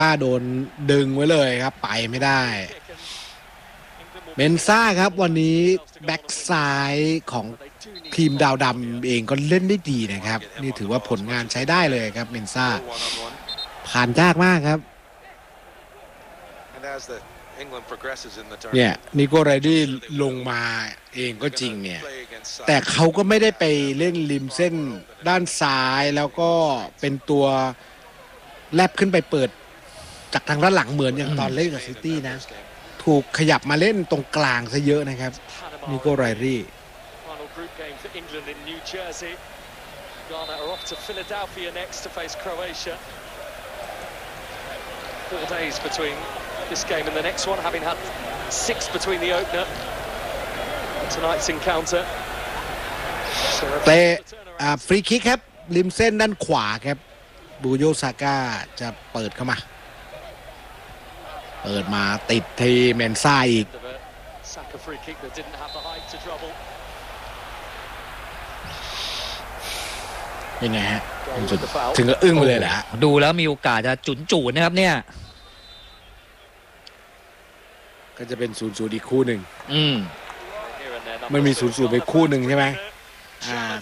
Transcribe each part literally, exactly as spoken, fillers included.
ถ้าโดนดึงไว้เลยครับไปไม่ได้เมนซ่าครับวันนี้แบ็กซ้ายของทีมดาวดำเองก็เล่นได้ดีนะครับนี่ถือว่าผลงานใช้ได้เลยครับเมนซ่าผ่านยากมากครับเนี่ยนิโก้ไรดี้ลงมาเองก็จริงเนี่ยแต่เขาก็ไม่ได้ไปเล่นริมเส้นด้านซ้ายแล้วก็เป็นตัวแลบขึ้นไปเปิดจากทางด้านหลังเหมือนอย่างตอนเล่นกับซิตี้นะถูกขยับมาเล่นตรงกลางซะเยอะนะครับนิโก้ไรดี้ Four days between this game and the next one, having had six between the opener and tonight's encounter. เตะฟรีคิกครับริมเส้นด้านขวาครับบูโยซาก้าจะเปิดเข้ามาเปิดมาติดทีเมนซ่าอีกยังไงฮะถึงก็อึ้งไปเลยแหละดูแล้วมีโอกาสจะจุนจูนนะครับเนี่ยก็จะเป็นศูนย์ศูนย์อีกคู่หนึ่งอืมมันมีศูนย์ศูนย์ไปคู่หนึ่งใช่ไหมอ่า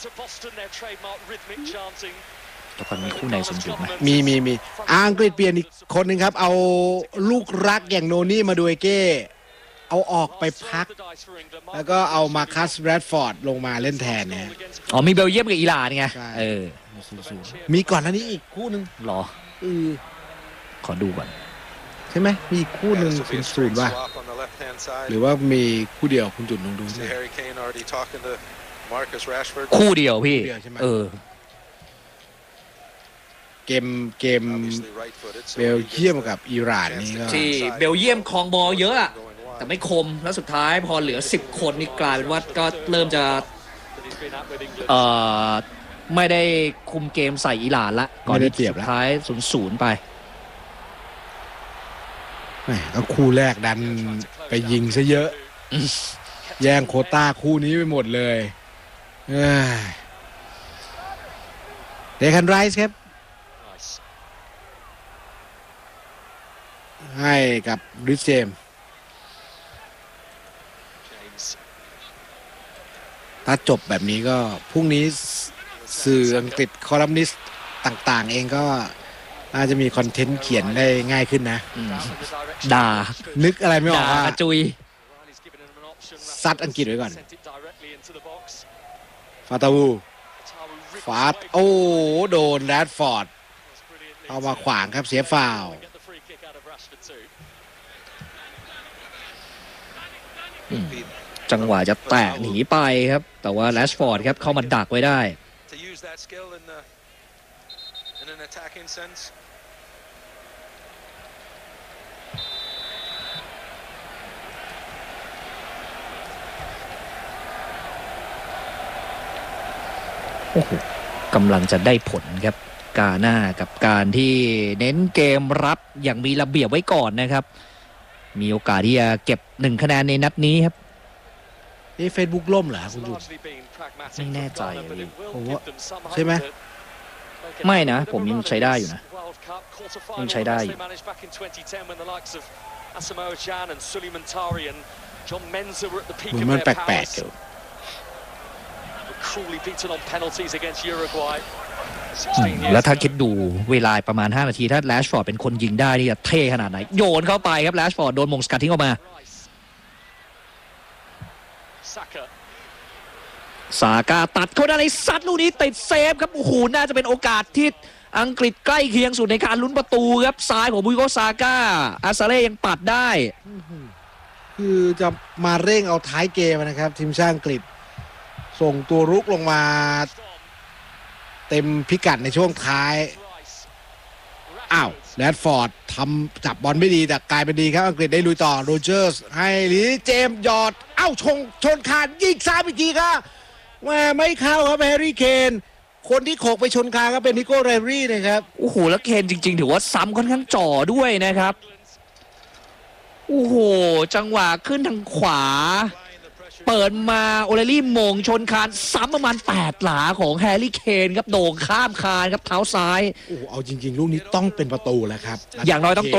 แต่ก่อนมีคู่ไหนศูนย์ศูนย์ไหมมีมีมีอังกฤษเปลี่ยนอีกคนหนึ่งครับเอาลูกรักอย่างโนนี่มาดูเอเก้เอาออกไปพักแล้วก็เอามาคัสแรดฟอร์ดลงมาเล่นแทนเนี่ยอ๋อมีเบลเยียมกับอิหร่านไงเออมีก่อนหน้านี้อีกคู่หนึ่งหรอเออขอดูก่อนใช่ไหมมีอีกคู่หนึ่งศูนย์ศูนย์ป่ะหรือว่ามีคู่เดียวคุณจุดลองดูสิคู่เดียวพี่เออเกมเกมเบลเยียมกับอิหร่านนี่ก็ที่เบลเยียมครองบอลเยอะอะแต่ไม่คมแล้วสุดท้ายพอเหลือสิบคนนี่กลายเป็นว่าก็เริ่มจะเอ่อไม่ได้คุมเกมใส่อิหร่านละก่อนที่สุดท้ายศูนย์ศูนย์ไปแหมก็คู่แรกดันไปยิงซะเยอะแย่งโควต้าคู่นี้ไปหมดเลยเดคันไรส์ครับให้กับริชเจมถ้าจบแบบนี้ก็พรุ่งนี้สื่ออังกฤษคอลัมนิสต์ต่างๆเองก็น่าจะมีคอนเทนต์เขียนได้ง่ายขึ้นนะด่านึกอะไรไม่ออกว่าจุยซัดอังกฤษไว้ก่อนฟาตาวูฟาดโอ้โดนแรดฟอร์ดเอามาขวางครับเสียฟาวล์จังหวะจะแตะหนีไปครับแต่ว่าแรชฟอร์ดครับเข้ามาดักไว้ได้โอ้โหกำลังจะได้ผลครับกาหน้ากับการที่เน้นเกมรับอย่างมีระเบียบไว้ก่อนนะครับมีโอกาสที่จะเก็บหนึ่งคะแนนในนัดนี้ครับนี่เฟซบุ๊กล่มเหรอคุณจุ๊บไม่แน่ใจผมว่าใช่ไหมไม่นะผมยังใช้ได้อยู่นะยังใช้ได้อยู่เหมือนมันแปลกๆอยู่แล้วถ้าคิดดูเวลาประมาณห้านาทีถ้าแรชฟอร์ดเป็นคนยิงได้นี่จะเท่ขนาดไหนโยนเข้าไปครับแรชฟอร์ดโดนมงสกัดทิ้งออกมาซาก้าตัดเข้าได้ในซัดลูกนี้ติดเซฟครับโอ้โหน่าจะเป็นโอกาสที่อังกฤษใกล้เคียงสุดในการลุ้นประตูครับซ้ายของบุยโกซาก้าอาซาเล่ยังปัดได้คือจะมาเร่งเอาท้ายเกมนะครับทีมชาติอังกฤษส่งตัวรุกลงมาเต็มพิกัดในช่วงท้ายอ้าวแรดฟอร์ดทำจับบอลไม่ดีแต่กลายเป็นดีครับอังกฤษได้ลุยต่อโรเจอร์สให้ลีเจมส์หยอดเอ้าชงชนคานยิงซ้ำอีกทีครับแม่ไม่เข้าครับแฮร์รี่เคนคนที่โขกไปชนคานก็เป็นนิโก้ไรรี่นะครับโอ้โหแล้วเคนจริงๆถือว่าซ้ำค่อนข้างจ่อด้วยนะครับโอ้โหจังหวะขึ้นทางขวาเปิดมาโอเลลี่มงชนคานซ้ำประมาณแปดหลาของแฮร์รี่เคนครับโด่งข้ามคานครับเท้าซ้ายโอ้เอาจริงๆลูกนี้ต้องเป็นประตูแล้วครับอย่างน้อยต้อง